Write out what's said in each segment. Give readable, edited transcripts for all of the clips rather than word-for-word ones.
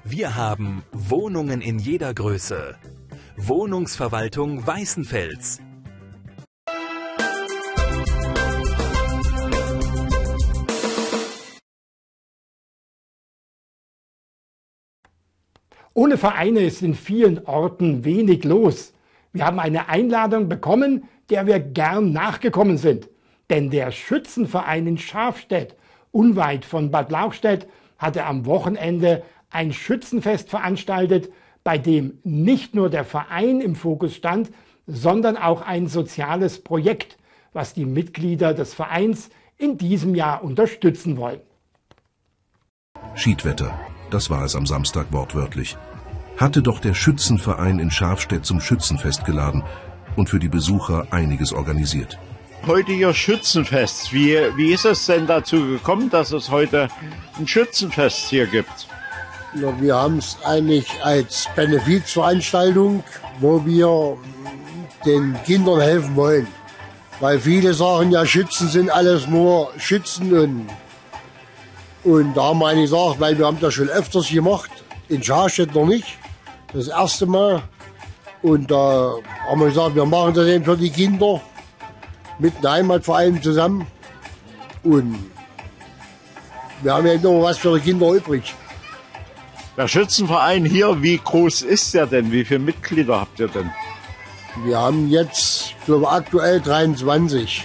Wir haben Wohnungen in jeder Größe. Wohnungsverwaltung Weißenfels. Ohne Vereine ist in vielen Orten wenig los. Wir haben eine Einladung bekommen, der wir gern nachgekommen sind. Denn der Schützenverein in Schafstedt, unweit von Bad Lauchstädt, hatte am Wochenende ein Schützenfest veranstaltet, bei dem nicht nur der Verein im Fokus stand, sondern auch ein soziales Projekt, was die Mitglieder des Vereins in diesem Jahr unterstützen wollen. Schiedwetter, das war es am Samstag wortwörtlich. Hatte doch der Schützenverein in Schafstedt zum Schützenfest geladen und für die Besucher einiges organisiert. Heute hier Schützenfest. Wie ist es denn dazu gekommen, dass es heute ein Schützenfest hier gibt? Ja, wir haben es eigentlich als Benefizveranstaltung, wo wir den Kindern helfen wollen. Weil viele sagen ja, Schützen sind alles nur Schützen. Und da haben wir eigentlich gesagt, weil wir haben das schon öfters gemacht, in Schafstedt noch nicht, das erste Mal. Und da haben wir gesagt, wir machen das eben für die Kinder mit einem Heimatverein zusammen. Und wir haben ja noch was für die Kinder übrig. Der Schützenverein hier, wie groß ist der denn? Wie viele Mitglieder habt ihr denn? Wir haben jetzt, glaube ich, aktuell 23.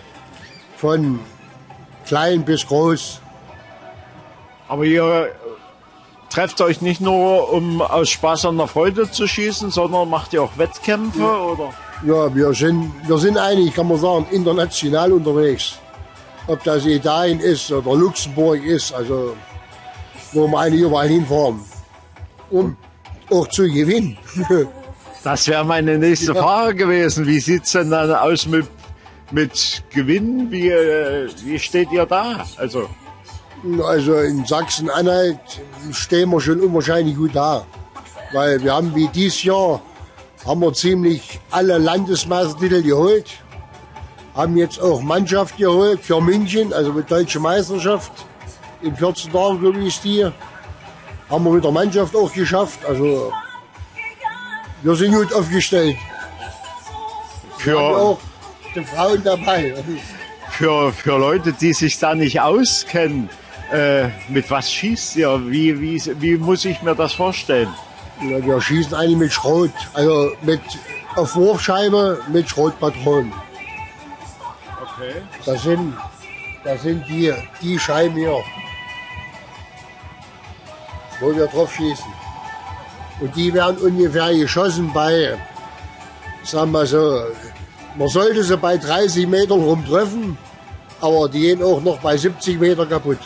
Von klein bis groß. Aber ihr trefft euch nicht nur, um aus Spaß an der Freude zu schießen, sondern macht ihr auch Wettkämpfe, oder? Ja, wir sind eigentlich, kann man sagen, international unterwegs. Ob das Italien ist oder Luxemburg ist, also wo wir eigentlich überall hinfahren, um auch zu gewinnen. Das wäre meine nächste Frage gewesen. Wie sieht es denn dann aus mit Gewinnen? Wie steht ihr da? Also in Sachsen-Anhalt stehen wir schon unwahrscheinlich gut da. Weil wir haben wie dieses Jahr haben wir ziemlich alle Landesmeistertitel geholt. Haben jetzt auch Mannschaft geholt für München, also mit Deutsche Meisterschaft. In 14 Tagen, glaube ich, ist die. Haben wir mit der Mannschaft auch geschafft. Also wir sind gut aufgestellt. Wir haben auch die Frauen dabei. Für Leute, die sich da nicht auskennen, mit was schießt ihr? Wie muss ich mir das vorstellen? Ja, wir schießen eigentlich mit Schrot, also auf Wurfscheibe mit Schrotpatronen. Okay. Das sind die Scheiben hier, wo wir drauf schießen. Und die werden ungefähr geschossen bei, sagen wir so, man sollte sie bei 30 Metern rumtreffen, aber die gehen auch noch bei 70 Meter kaputt.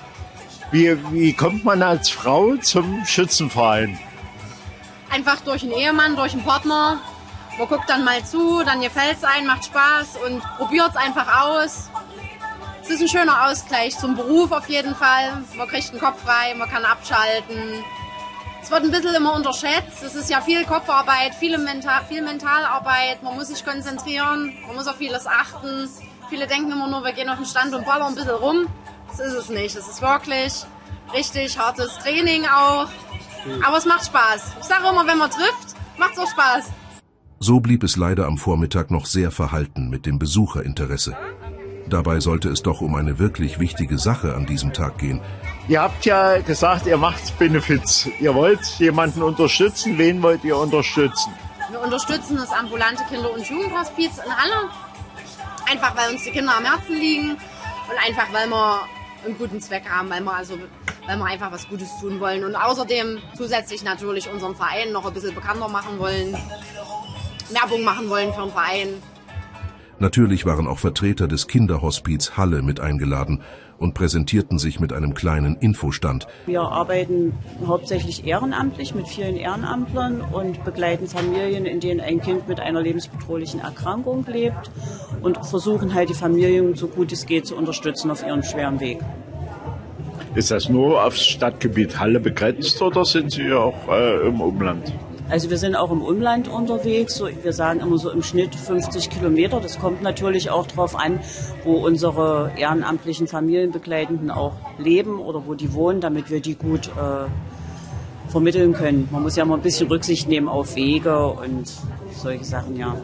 Wie kommt man als Frau zum Schützenverein? Einfach durch einen Ehemann, durch einen Partner. Man guckt dann mal zu, dann gefällt es einem, macht Spaß und probiert es einfach aus. Es ist ein schöner Ausgleich zum Beruf auf jeden Fall. Man kriegt den Kopf frei, man kann abschalten. Es wird ein bisschen immer unterschätzt. Es ist ja viel Kopfarbeit, viel Mentalarbeit. Man muss sich konzentrieren, man muss auf vieles achten. Viele denken immer nur, wir gehen auf den Stand und ballern ein bisschen rum. Das ist es nicht. Es ist wirklich richtig hartes Training auch. Aber es macht Spaß. Ich sage immer, wenn man trifft, macht es auch Spaß. So blieb es leider am Vormittag noch sehr verhalten mit dem Besucherinteresse. Dabei sollte es doch um eine wirklich wichtige Sache an diesem Tag gehen. Ihr habt ja gesagt, ihr macht Benefiz. Ihr wollt jemanden unterstützen. Wen wollt ihr unterstützen? Wir unterstützen das ambulante Kinder- und Jugendhospiz in Halle. Einfach, weil uns die Kinder am Herzen liegen und einfach, weil wir einen guten Zweck haben, weil wir einfach was Gutes tun wollen. Und außerdem zusätzlich natürlich unseren Verein noch ein bisschen bekannter machen wollen, Werbung machen wollen für den Verein. Natürlich waren auch Vertreter des Kinderhospiz Halle mit eingeladen und präsentierten sich mit einem kleinen Infostand. Wir arbeiten hauptsächlich ehrenamtlich mit vielen Ehrenamtlern und begleiten Familien, in denen ein Kind mit einer lebensbedrohlichen Erkrankung lebt und versuchen halt die Familien, so gut es geht, zu unterstützen auf ihrem schweren Weg. Ist das nur aufs Stadtgebiet Halle begrenzt oder sind Sie auch im Umland? Also wir sind auch im Umland unterwegs, so, wir sagen immer so im Schnitt 50 Kilometer. Das kommt natürlich auch darauf an, wo unsere ehrenamtlichen Familienbegleitenden auch leben oder wo die wohnen, damit wir die gut vermitteln können. Man muss ja mal ein bisschen Rücksicht nehmen auf Wege und solche Sachen, ja.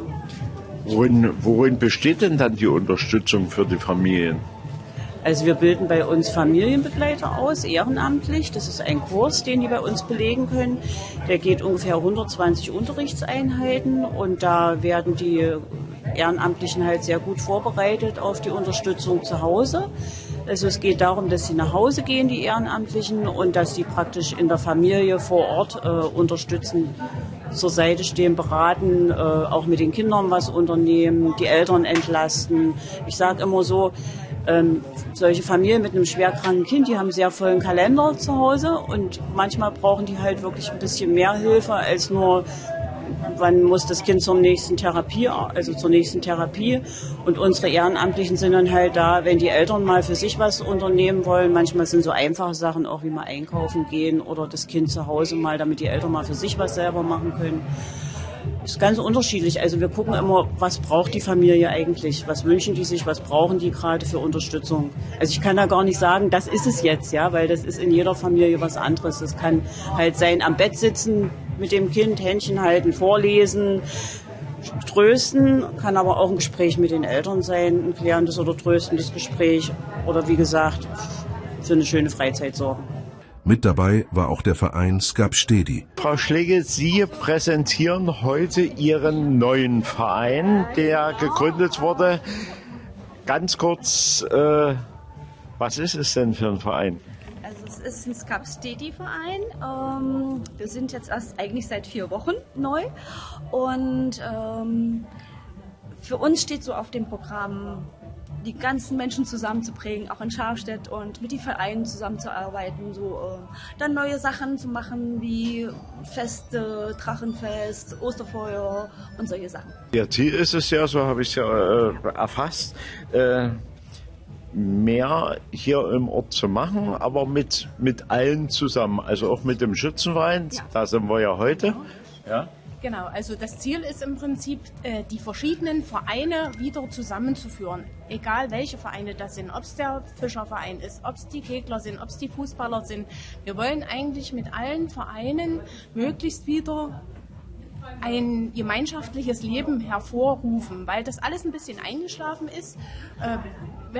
Worin besteht denn dann die Unterstützung für die Familien? Also wir bilden bei uns Familienbegleiter aus, ehrenamtlich. Das ist ein Kurs, den die bei uns belegen können. Der geht ungefähr 120 Unterrichtseinheiten und da werden die Ehrenamtlichen halt sehr gut vorbereitet auf die Unterstützung zu Hause. Also es geht darum, dass sie nach Hause gehen, die Ehrenamtlichen, und dass sie praktisch in der Familie vor Ort unterstützen, zur Seite stehen, beraten, auch mit den Kindern was unternehmen, die Eltern entlasten. Ich sage immer so, solche Familien mit einem schwerkranken Kind, die haben sehr vollen Kalender zu Hause und manchmal brauchen die halt wirklich ein bisschen mehr Hilfe als nur, wann muss das Kind zur nächsten Therapie. Und unsere Ehrenamtlichen sind dann halt da, wenn die Eltern mal für sich was unternehmen wollen. Manchmal sind so einfache Sachen auch, wie mal einkaufen gehen oder das Kind zu Hause mal, damit die Eltern mal für sich was selber machen können. Das ist ganz unterschiedlich. Also wir gucken immer, was braucht die Familie eigentlich? Was wünschen die sich? Was brauchen die gerade für Unterstützung? Also ich kann da gar nicht sagen, das ist es jetzt, ja, weil das ist in jeder Familie was anderes. Das kann halt sein, am Bett sitzen mit dem Kind, Händchen halten, vorlesen, trösten, kann aber auch ein Gespräch mit den Eltern sein, ein klärendes oder tröstendes Gespräch oder wie gesagt, für eine schöne Freizeit sorgen. Mit dabei war auch der Verein Skapstedi. Frau Schlegel, Sie präsentieren heute Ihren neuen Verein, der gegründet wurde. Ganz kurz, was ist es denn für ein Verein? Also es ist ein Skapstedi-Verein. Wir sind jetzt erst eigentlich seit 4 Wochen neu und für uns steht so auf dem Programm, die ganzen Menschen zusammenzubringen, auch in Scharfstedt und mit den Vereinen zusammenzuarbeiten, so dann neue Sachen zu machen wie Feste, Drachenfest, Osterfeuer und solche Sachen. Ihr Ziel ist es ja, so habe ich es ja erfasst, mehr hier im Ort zu machen, aber mit allen zusammen, also auch mit dem Schützenverein, ja. Da sind wir ja heute. Ja. Genau, also das Ziel ist im Prinzip, die verschiedenen Vereine wieder zusammenzuführen. Egal welche Vereine das sind, ob es der Fischerverein ist, ob es die Kegler sind, ob es die Fußballer sind. Wir wollen eigentlich mit allen Vereinen möglichst wieder ein gemeinschaftliches Leben hervorrufen, weil das alles ein bisschen eingeschlafen ist. Wir